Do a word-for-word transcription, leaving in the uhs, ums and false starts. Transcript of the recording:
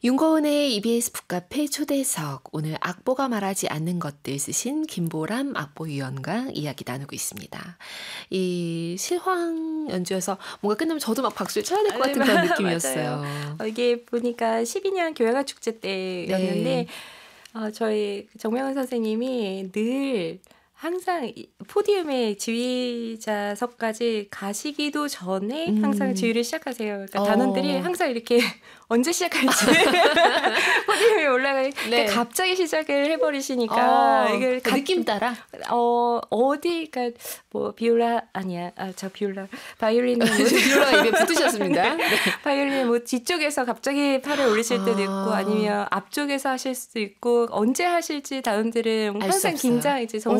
윤고은의 이비에스 북카페 초대석, 오늘 악보가 말하지 않는 것들 쓰신 김보람 악보위원과 이야기 나누고 있습니다. 이 실황 연주여서 뭔가 끝나면 저도 막 박수를 쳐야 될 것 같은 네, 그런 맞아요. 느낌이었어요. 어, 이게 보니까 십이 년 교향악 축제 때였는데 네. 어, 저희 정명훈 선생님이 늘 항상 이- 포디움에 지휘자석까지 가시기도 전에 음. 항상 지휘를 시작하세요. 그러니까 어. 단원들이 항상 이렇게 언제 시작할지 포디움에 올라가 네. 갑자기 시작을 해버리시니까 어, 이게 그 가- 느낌 따라? 어 어디 그러니까 뭐 비올라 아니야 아 저 비올라 바이올린은 뭐 비올라가 입에 붙으셨습니다. 네. 바이올린 뭐 뒤쪽에서 갑자기 팔을 올리실 때도 아. 있고 아니면 앞쪽에서 하실 수도 있고 언제 하실지 다운들은 알수 항상 없어요. 긴장 이제 정